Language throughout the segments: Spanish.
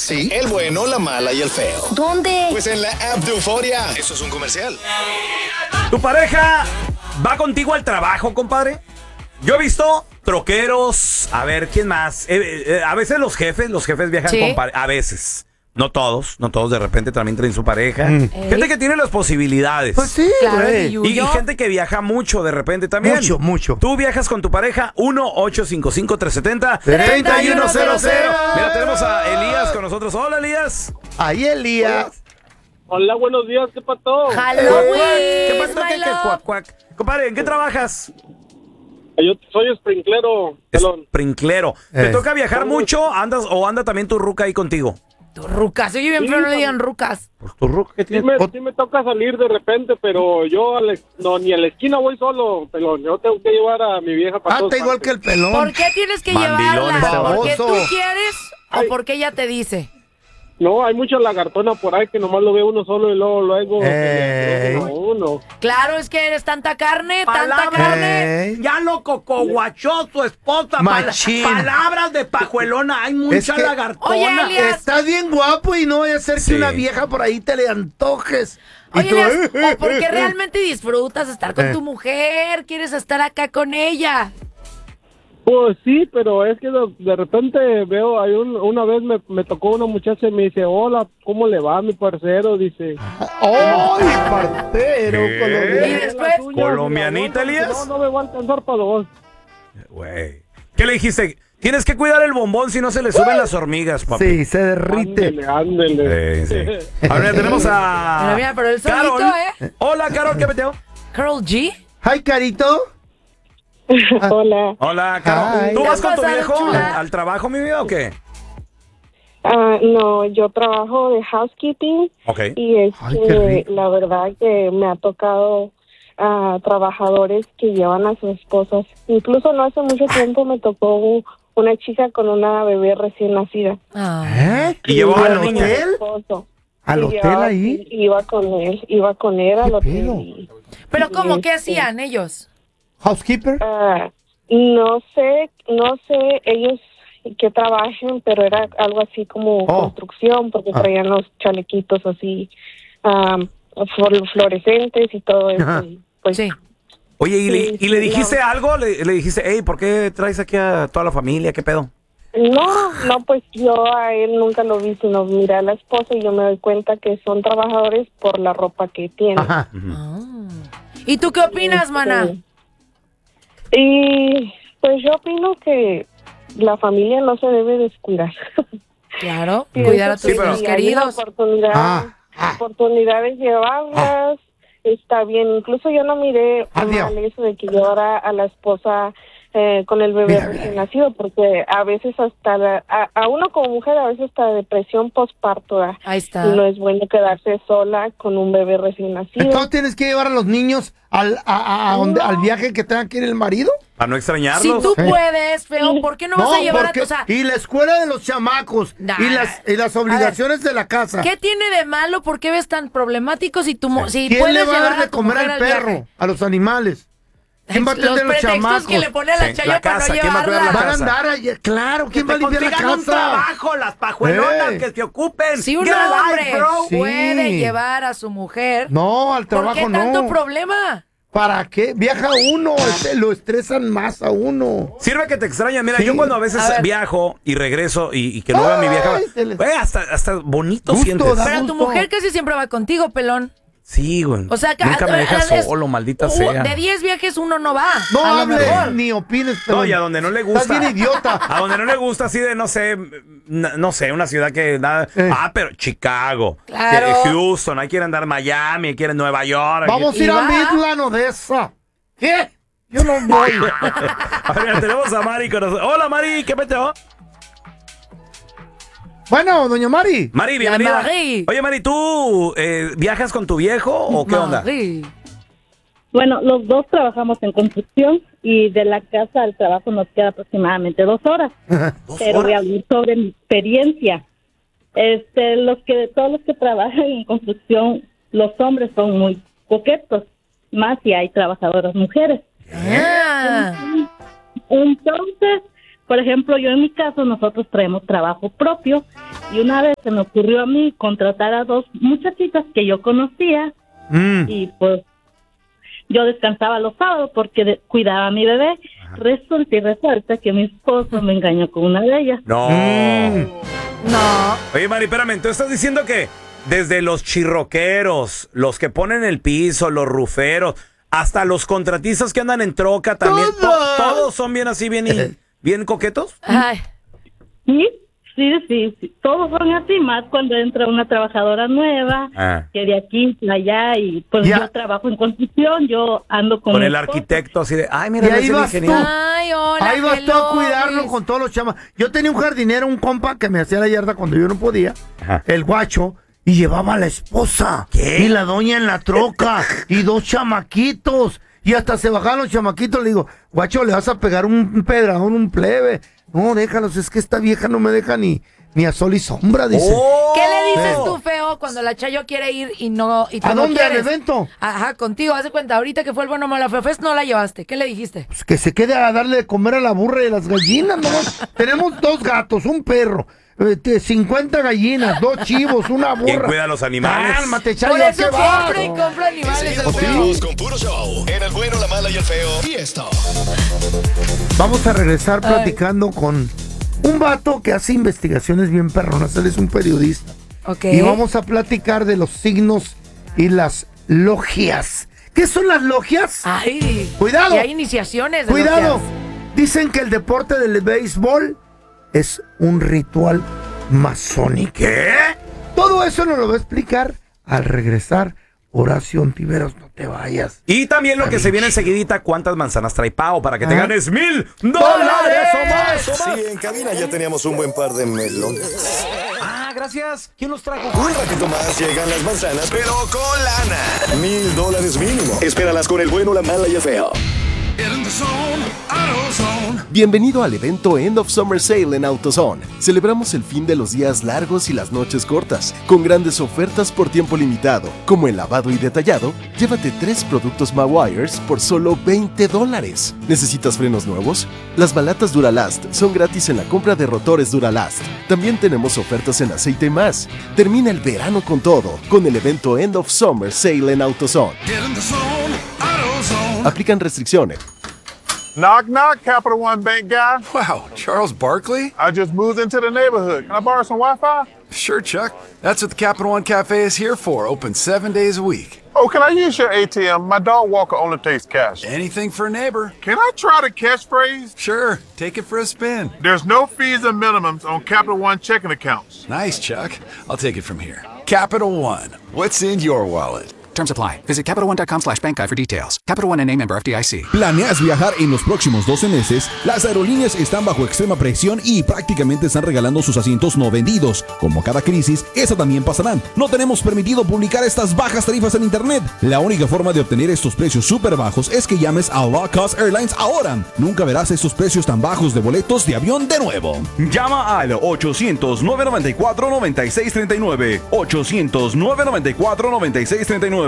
Sí, el bueno, la mala y el feo. ¿Dónde? Pues en la app de Euforia. Eso es un comercial. ¿Tu pareja va contigo al trabajo, compadre? Yo he visto troqueros, a ver, ¿quién más? A veces los jefes viajan ¿Sí? con a veces. No todos de repente también traen su pareja. Gente que tiene las posibilidades. Pues sí, Claro, güey. Y gente que viaja mucho de repente también. Mucho. Tú viajas con tu pareja, 1-855-370-3100. 3100. Mira, tenemos a Elías con nosotros. Hola, Elías. Ahí, Elías. Hola, buenos días, ¿qué pasó? Halloween. ¿Qué pasó? my ¿Qué? love. Cuac, cuac. Compadre, ¿en qué trabajas? Yo soy sprinklero, pelón. Sprinklero. ¿Te toca viajar mucho? ¿Anda también tu ruca ahí contigo? Tu rucas. Oye, bien, pero no le digan rucas. Pues tu ruca que Sí me toca salir de repente, pero yo ni a la esquina voy solo, pelón. Yo tengo que llevar a mi vieja para todas Está igual que partes. el pelón. ¿Por qué tienes que Mandilón llevarla? este ¿Porque tú baboso. quieres o porque ella te dice? No, hay mucha lagartona por ahí que nomás lo ve uno solo y luego Ey. uno. Claro, es que eres tanta carne, tanta carne. Ey. Ya lo cocoguachó su esposa. Machín. Palabras de pajuelona. Hay mucha Es que- lagartona. Oye, Elías. Estás bien guapo y no vaya a ser Sí. que una vieja por ahí te le antojes. Y Oye, tú, Elías, ¿o porque realmente disfrutas estar con tu mujer? ¿Quieres estar acá con ella? Pues sí, pero es que de repente veo, una vez me tocó una muchacha y me dice, hola, ¿cómo le va mi parcero? Dice, ¡ay, partero! ¿Qué? colombiano! Y después, ¿Colombianita, Elías? No me va a alcanzar para dos. Güey. ¿Qué le dijiste? Tienes que cuidar el bombón si no se le suben las hormigas, papi. Sí, se derrite. Ándele. Sí. Ahora tenemos a... Mira, pero él solito, Carol. ¿eh? Hola, Carol, ¿qué peteo? Carol G. ¡Ay, carito! Hola. Hola, Carol. Ay. ¿Tú ¿Qué vas con tu pasa, viejo chula? al trabajo, mi vida, o qué? No, yo trabajo de housekeeping Ok. y Ay, qué rico. la verdad que me ha tocado a trabajadores que llevan a sus esposas. Incluso no hace mucho tiempo me tocó una chica con una bebé recién nacida. Ah. ¿Eh? ¿Y llevó a la ¿Al niña? hotel? Esposo. ¿Al Y hotel llevaba- ahí? Iba con él al ¿Qué hotel. pedo? Pero ¿cómo? ¿Qué Sí. hacían ellos? ¿Housekeeper? No sé ellos que trabajen, pero era algo así como construcción, porque traían los chalequitos así fluorescentes y todo eso. Ajá. Y, pues, Sí. Oye, Sí, ¿y le sí, dijiste no. algo? ¿Le dijiste, hey, ¿por qué traes aquí a toda la familia? ¿Qué pedo? No, pues yo a él nunca lo vi, sino miré a la esposa y yo me doy cuenta que son trabajadores por la ropa que tienen. Ajá. ¿Y tú qué opinas, mana? Y pues yo opino que la familia no se debe descuidar. Claro, Pienso cuidar a tus que hijos si hay una queridos. oportunidad de llevarlas, está bien. Incluso yo no miré Adiós. mal eso de que llevara a la esposa con el bebé Mira, recién nacido, porque a veces hasta a uno como mujer a veces hasta depresión postparto da. Ahí está. Y no es bueno quedarse sola con un bebé recién nacido. Entonces tienes que llevar a los niños al viaje que tenga que ir el marido. Para no extrañarlos. Si tú puedes, feo, ¿por qué no vas a llevar a tu... O sea, y la escuela de los chamacos Nah. y las obligaciones de la casa. ¿qué tiene de malo? ¿Por qué ves tan problemático si tú si ¿Quién puedes le va a llevar dar de tu comer mujer al viaje? perro, a los animales? ¿Quién va a atender Los a los pretextos chamacos? que le pone a la Sí, chayo la para casa, no ¿quién va a cuidar la llevarla. Van a casa? andar allá, claro, ¿quién va a limpiar la consigan un casa? trabajo, las pajuelonas Ey. que se ocupen. Si un Get a hombre life, bro. Sí. puede llevar a su mujer, No, al ¿por trabajo qué tanto no. problema? ¿Para qué? Viaja uno, lo estresan más a uno. Sirve que te extraña. Mira, Sí. yo cuando a veces A ver. viajo y regreso y que no veo a mi vieja, Ay, hasta bonito Gusto, sientes. da Pero tu gusto. mujer casi siempre va contigo, pelón. Sí, güey. O sea, nunca me deja es- solo, maldita sea. De 10 viajes uno no va. No a lo hables mejor. ni opines. No, pero y a donde no le gusta. Estás bien idiota. A donde no le gusta, así de, no sé, no sé, una ciudad que nada. Pero Chicago, Claro. Houston, hay que andar Miami, hay que ir a Nueva York. Vamos a ir Y a va. Midland, Odessa. ¿Qué? Yo no voy. A ver, tenemos a Mari con nosotros. Hola, Mari, ¿qué peteo? Bueno, doña Mari. Mari, bienvenida. Mari. Oye, Mari, ¿tú viajas con tu viejo o qué onda? Mari. Bueno, los dos trabajamos en construcción y de la casa al trabajo nos queda aproximadamente 2 horas. Pero voy a hablar sobre mi experiencia. Todos los que trabajan en construcción, los hombres son muy coquetos, más si hay trabajadoras mujeres. Ah. Entonces, por ejemplo, yo en mi caso, nosotros traemos trabajo propio y una vez se me ocurrió a mí contratar a 2 muchachitas que yo conocía y pues yo descansaba los sábados porque cuidaba a mi bebé. Resulta y resalta que mi esposo me engañó con una de ellas. No. No. Oye, Mari, espérame, tú estás diciendo que desde los chirroqueros, los que ponen el piso, los ruferos, hasta los contratistas que andan en troca también, todos son bien así, bien coquetos. Ay. Sí, todos son así, más cuando entra una trabajadora nueva, que de aquí, de allá, y pues yo trabajo en construcción, yo ando con el arquitecto así de, ay, mira, y ahí es el vas ingeniero. Ay, hola, Ahí vas tú a cuidarlo Luis. con todos los chamas. Yo tenía un jardinero, un compa que me hacía la yarda cuando yo no podía, el guacho, y llevaba a la esposa. ¿Qué? Y la doña en la troca, y 2 chamaquitos. Y hasta se bajaron los chamaquitos. Le digo, guacho, le vas a pegar un pedradón, un plebe. No, déjalos, es que esta vieja no me deja ni a sol y sombra, dice. ¿Qué le dices tú, feo, cuando la Chayo quiere ir y no y tú ¿A no dónde? quieres? ¿Al evento? Ajá, contigo, haz de cuenta, ahorita que fue el Bueno Mala Feo Fest, no la llevaste. ¿Qué le dijiste? Pues que se quede a darle de comer a la burra y a las gallinas, ¿no? Tenemos 2 gatos, un perro, 50 gallinas, 2 chivos, una burra. ¿Quién cuida a los animales? Cálmate, Chayo, Por eso ¿qué va? compra y compra animales. Enseguida el feo. volvemos con puro show en El Bueno, la Mala y el Feo. Y esto. Vamos a regresar platicando con un vato que hace investigaciones bien perronas. Él es un periodista. Ok. Y vamos a platicar de los signos y las logias. ¿Qué son las logias? Ay. Cuidado. Y hay iniciaciones de Cuidado. logias. Dicen que el deporte del béisbol es un ritual masónico. ¿Qué? Todo eso nos lo va a explicar al regresar Horacio Ontiveros. No te vayas. Y también lo que se viene enseguidita, ¿cuántas manzanas trae Pao para que te ganes $1,000 o más? Sí, en cabina ya teníamos un buen par de melones. Ah, gracias. ¿Quién los trajo? Un ratito más llegan las manzanas, pero con lana. $1,000 mínimo. Espéralas con El Bueno, la Mala y el Feo. Bienvenido al evento End of Summer Sale en AutoZone. Celebramos el fin de los días largos y las noches cortas, con grandes ofertas por tiempo limitado, como el lavado y detallado. Llévate 3 productos Mawires por solo $20. ¿Necesitas frenos nuevos? Las balatas Duralast son gratis en la compra de rotores Duralast. También tenemos ofertas en aceite y más. Termina el verano con todo, con el evento End of Summer Sale en AutoZone. Aplican restricciones. Knock, knock, Capital One Bank guy. Wow, Charles Barkley? I just moved into the neighborhood. Can I borrow some Wi-Fi? Sure, Chuck. That's what the Capital One Cafe is here for, open 7 days a week. Oh, can I use your ATM? My dog Walker only takes cash. Anything for a neighbor. Can I try the catchphrase? Sure, take it for a spin. There's no fees and minimums on Capital One checking accounts. Nice, Chuck. I'll take it from here. Capital One. What's in your wallet? Terms apply. Visit CapitalOne.com/bankguide for details. Capital One NA, member FDIC. ¿Planeas viajar en los próximos 12 meses? Las aerolíneas están bajo extrema presión y prácticamente están regalando sus asientos no vendidos. Como cada crisis, esa también pasará. No tenemos permitido publicar estas bajas tarifas en internet. La única forma de obtener estos precios súper bajos es que llames a Low Cost Airlines ahora. Nunca verás estos precios tan bajos de boletos de avión de nuevo. Llama al 800-994-9639. 800-994-9639.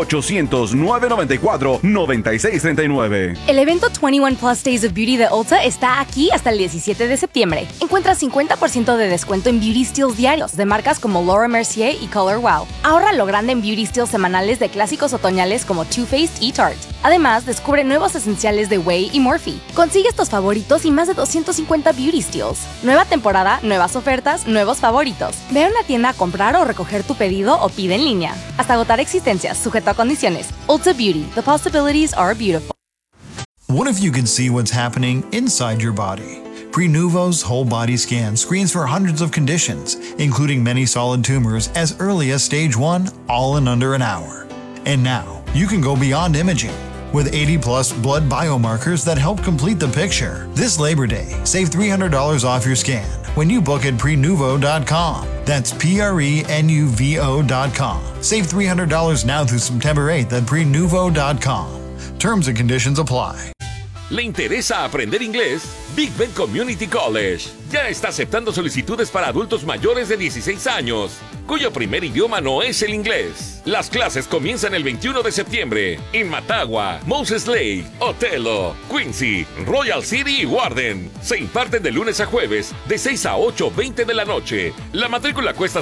800-994-9639. El evento 21 Plus Days of Beauty de Ulta está aquí hasta el 17 de septiembre. Encuentra 50% de descuento en beauty steals diarios de marcas como Laura Mercier y Color Wow. Ahorra lo grande en beauty steals semanales de clásicos otoñales como Too Faced y Tarte. Además, descubre nuevos esenciales de Way y Morphe. Consigue estos favoritos y más de 250 beauty steals. Nueva temporada, nuevas ofertas, nuevos favoritos. Ve a una tienda a comprar o recoger tu pedido o pide en línea. Hasta agotar existencias, sujeto a condiciones. Ulta Beauty. The possibilities are beautiful. What if you could see what's happening inside your body? Prenuvo's whole body scan screens for hundreds of conditions, including many solid tumors as early as stage 1, all in under an hour. And now, you can go beyond imaging. With 80-plus blood biomarkers that help complete the picture. This Labor Day, save $300 off your scan when you book at Prenuvo.com. That's Prenuvo.com. Save $300 now through September 8th at Prenuvo.com. Terms and conditions apply. ¿Le interesa aprender inglés? Big Bend Community College ya está aceptando solicitudes para adultos mayores de 16 años, cuyo primer idioma no es el inglés. Las clases comienzan el 21 de septiembre en Matagua, Moses Lake, Othello, Quincy, Royal City y Warden. Se imparten de lunes a jueves de 6 a 8:20 de la noche. La matrícula cuesta